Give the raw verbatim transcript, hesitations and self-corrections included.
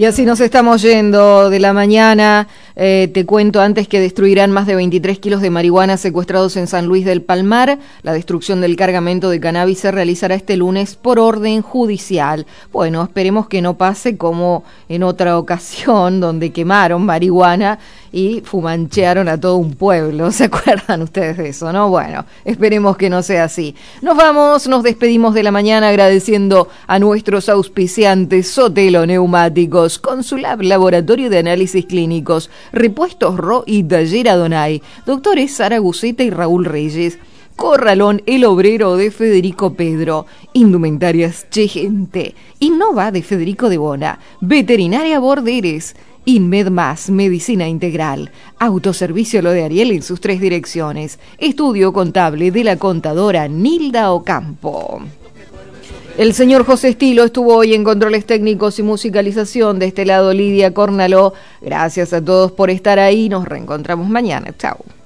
Y así nos estamos yendo de la mañana. Eh, te cuento antes que destruirán más de veintitrés kilos de marihuana secuestrados en San Luis del Palmar. La destrucción del cargamento de cannabis se realizará este lunes por orden judicial. Bueno, esperemos que no pase como en otra ocasión donde quemaron marihuana y fumanchearon a todo un pueblo. ¿Se acuerdan ustedes de eso, no? Bueno, esperemos que no sea así. Nos vamos, nos despedimos de la mañana agradeciendo a nuestros auspiciantes Sotelo Neumáticos, Consulab Laboratorio de Análisis Clínicos, Repuestos Ro y Taller Adonai, Doctores Sara Guceta y Raúl Reyes, Corralón El Obrero de Federico Pedro, Indumentarias Che Gente, Innova de Federico de Bona, Veterinaria Borderes, Inmed Más, Medicina Integral, Autoservicio Lo de Ariel en sus tres direcciones, Estudio Contable de la contadora Nilda Ocampo. El señor José Estilo estuvo hoy en controles técnicos y musicalización. De este lado, Lidia Cornaló. Gracias a todos por estar ahí. Nos reencontramos mañana. Chao.